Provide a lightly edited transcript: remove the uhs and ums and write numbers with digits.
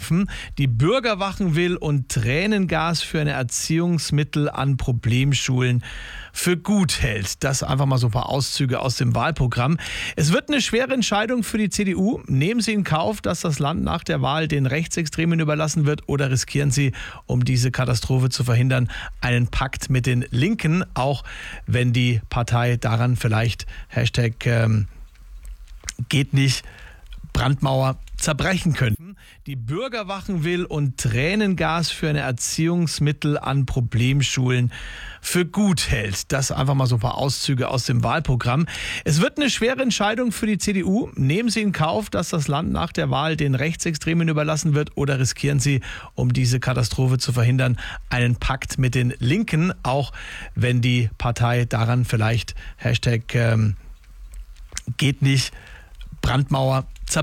kämpfen, die Bürgerwachen will und Tränengas für ein Erziehungsmittel an Problemschulen für gut hält. Das einfach mal so ein paar Auszüge aus dem Wahlprogramm. Es wird eine schwere Entscheidung für die CDU. Nehmen Sie in Kauf, dass das Land nach der Wahl den Rechtsextremen überlassen wird, oder riskieren Sie, um diese Katastrophe zu verhindern, einen Pakt mit den Linken, auch wenn die Partei daran vielleicht Hashtag geht nicht, Brandmauer zerbrechen könnten. Die Bürgerwachen will und Tränengas für ein Erziehungsmittel an Problemschulen für gut hält. Das einfach mal so ein paar Auszüge aus dem Wahlprogramm. Es wird eine schwere Entscheidung für die CDU. Nehmen Sie in Kauf, dass das Land nach der Wahl den Rechtsextremen überlassen wird, oder riskieren Sie, um diese Katastrophe zu verhindern, einen Pakt mit den Linken, auch wenn die Partei daran vielleicht Hashtag geht nicht, Brandmauer